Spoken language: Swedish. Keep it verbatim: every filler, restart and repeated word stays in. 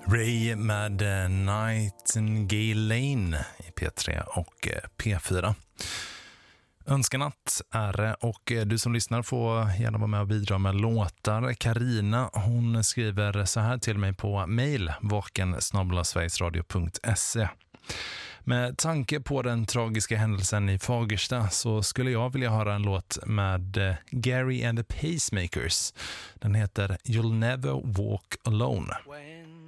Ray med Nightingale Lane i P tre och P fyra. Önskenatt är det, och du som lyssnar får gärna vara med och bidra med låtar. Karina, hon skriver så här till mig på mail vaken snabel-a sverigesradio punkt se. Med tanke på den tragiska händelsen i Fagersta så skulle jag vilja höra en låt med Gary and the Pacemakers. Den heter You'll Never Walk Alone.